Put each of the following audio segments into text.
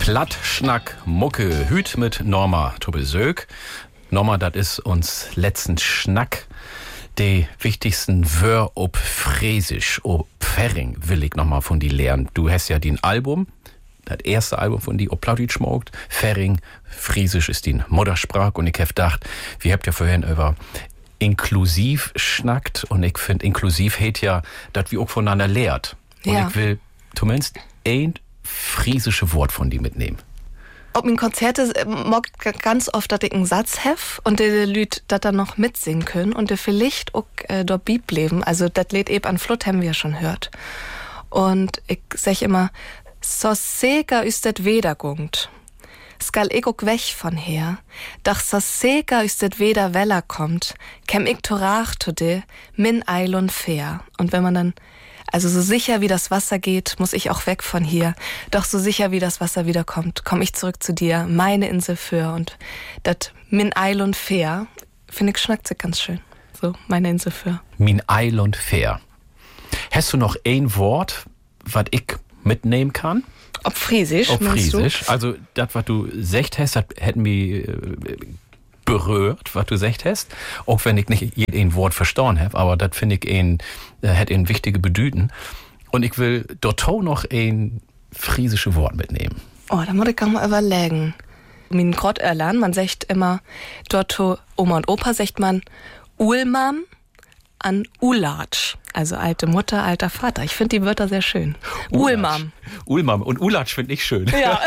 Plattschnack Mucke, Hüt mit Norma Tobesög. Norma, das ist uns letzten Schnack. Die wichtigsten Wör ob Friesisch, ob Pferring will ich nochmal von die lernen. Du hast ja den Album, das erste Album von die ob Plattdeutsch schmaugt. Pferring, Friesisch ist die Muttersprache und ich hab gedacht, wir habt ja vorhin über inklusiv schnackt und ich finde inklusiv hält ja, dass wir auch voneinander lehrt. Und ja. Ich will zumindest ein friesische Wort von die mitnehmen. Ob in Konzerte mag ganz oft, dass ich einen Satz hef und die Leute das dann noch mitsingen können und die vielleicht auch dort bleiben. Also das Lied eben an Flut haben wir schon gehört. Und ich sag immer, so seger ist das Wedergungt. Skal ich auch weg von her. Doch so seger ist das Weder Weller kommt, kem ich torach to de, min eilon fair. Und wenn man dann also so sicher wie das Wasser geht, muss ich auch weg von hier. Doch so sicher wie das Wasser wiederkommt, komme ich zurück zu dir, meine Insel für. Und das Min Eilund Fair, finde ich, schnackt sich ganz schön. So, meine Insel für. Min Eilund Fair. Hast du noch ein Wort, was ich mitnehmen kann? Ob Friesisch, Ob meinst Friesisch. du? Also, das, was du gesagt hast, das hätten mich berührt, was du gesagt hast. Auch wenn ich nicht ein Wort verstanden habe, aber das finde ich hat ein wichtige Bedeutung. Und ich will dort auch noch ein friesisches Wort mitnehmen. Oh, da muss ich gar mal überlegen. Min Grott erlernen, man sagt immer, dort Oma und Opa sagt man Ulmam an Ulatsch. Also alte Mutter, alter Vater. Ich finde die Wörter sehr schön. Ulmam. Ulmam. Und Ulatsch finde ich schön. Ja.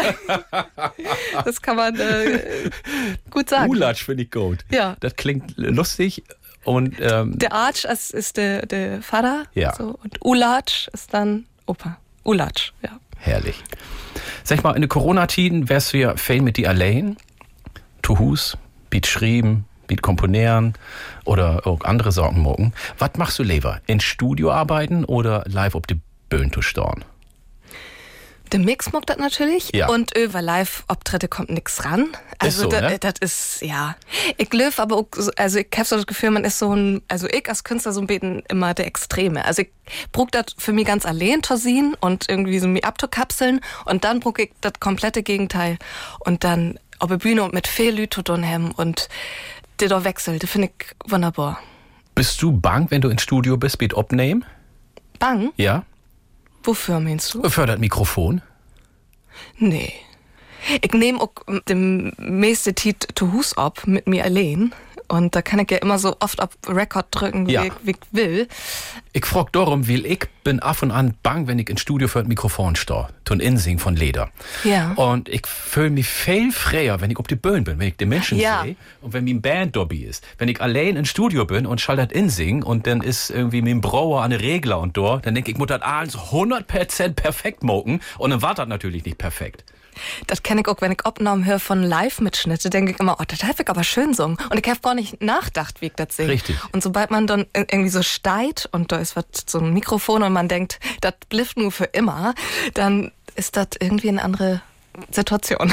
Das kann man gut sagen. Ulatsch finde ich gut. Ja. Das klingt lustig. Und, der Arch ist der Vater. Ja. So, und Ulatsch ist dann Opa. Ulatsch, ja. Herrlich. Sag mal, in den Corona-Tiden wärst du ja viel mit die allein. Tu Hus, biet schrieben, biet komponieren oder auch andere Sorgen morgen. Was machst du lieber? In Studio arbeiten oder live auf die Bühne zu stehen? Der Mix mag das natürlich. Ja. Und über Live-Auftritte kommt nix ran. Also ist so, ne? Das ist, ja. Ich löf aber auch, also ich hab so das Gefühl, man ist so ein, also ich als Künstler so ein bisschen immer der Extreme. Also ich brauch das für mich ganz allein zu sehen und irgendwie so mich abzukapseln und dann brauch ich das komplette Gegenteil. Und dann auf der Bühne und mit viel Leuten zu tun haben und der da wechselt, das finde ich wunderbar. Bist du bang, wenn du ins Studio bist, mit abnehmen? Bang? Ja. Wofür meinst du? Für das Mikrofon? Nee. Ich nehme auch den meiste Tit zu Hus ab mit mir allein. Und da kann ich ja immer so oft auf Record drücken, wie, Ja. wie ich will. Ich frag darum, weil ich bin ab und an bang, wenn ich ins Studio für das Mikrofon stehe. Tun Insing von Leder. Ja. Und ich fühle mich viel freier, wenn ich auf die Bühne bin, wenn ich die Menschen Ja. sehe und wenn mein Band dabei ist. Wenn ich allein ins Studio bin und schall das Insing und dann ist irgendwie mein Brauer an der Regler und dort, dann denke ich, muss das alles 100% perfekt moken und dann war das natürlich nicht perfekt. Das kenne ich auch, wenn ich Aufnahmen höre von Live-Mitschnitte, denke ich immer, oh, das habe ich aber schön gesungen. Und ich habe gar nicht nachgedacht, wie ich das singe. Richtig. Und sobald man dann irgendwie so steigt und da ist so ein Mikrofon und man denkt, das blifft nur für immer, dann ist das irgendwie eine andere Situation.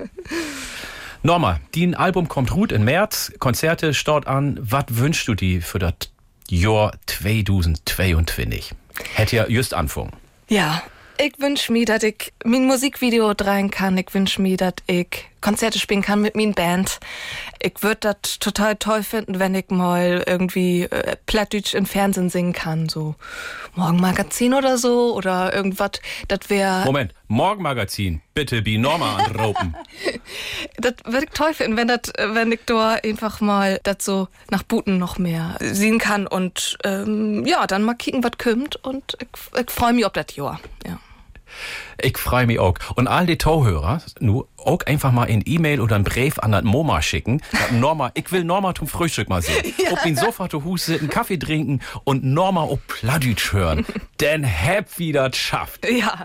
Norma, dein Album kommt gut im März, Konzerte start an. Was wünschst du dir für das Jahr 2022? Hätte ja just anfangen. Ja, ich wünsche mir, dass ich mein Musikvideo drehen kann. Ich wünsche mir, dass ich Konzerte spielen kann mit meiner Band. Ich würde das total toll finden, wenn ich mal irgendwie Plattdeutsch im Fernsehen singen kann. So Morgenmagazin oder so oder irgendwas. Das wäre... Moment, Morgenmagazin, bitte bi Norma anropen. Das würde ich toll finden, wenn ich da einfach mal das so nach Buten noch mehr sehen kann. Und ja, dann mal kicken, was kommt. Und ich freue mich auf das Jahr. Ja. Ich freue mich auch. Und all die Tauhörer, nur auch einfach mal ein E-Mail oder ein Brief an das Moma schicken. Norma, ich will Norma zum Frühstück mal sehen. Ja. Auf den Sofa zu Hus sitzen, Kaffee trinken und Norma auf Plattdeutsch hören. Denn hab wieder schafft. Ja.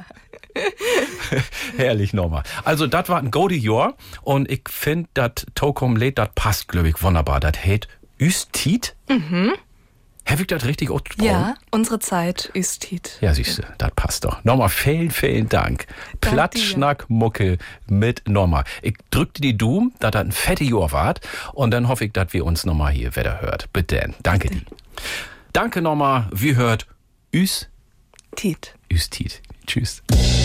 Herrlich, Norma. Also, das war ein gutes Jahr. Und ich finde, das Tokom-Lied, das passt, glaube ich, wunderbar. Das heißt Üstit. Mhm. Habe ich das richtig ausgesprochen? Ja, unsere Zeit ist Tit. Ja, siehst du, das passt doch. Norma, vielen, vielen Dank. Plattschnack-Mucke mit Norma. Ich drückte die Daumen, dass das ein fettes Jahr wart. Und dann hoffe ich, dass wir uns nochmal hier wieder hört. Bitte. Danke dir. Danke, Norma. Wir hört Üstit. Tschüss.